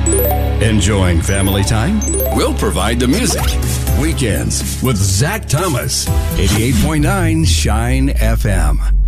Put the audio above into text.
Enjoying family time? We'll provide the music. Weekends with Zach Thomas. 88.9 Shine FM.